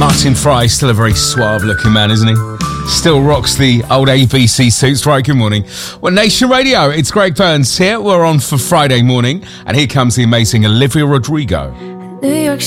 Martin Fry, still a very suave looking man, isn't he? Still rocks the old ABC suits. Right, good morning. Well, Nation Radio, it's Greg Burns here. We're on for Friday morning, and here comes the amazing Olivia Rodrigo. New York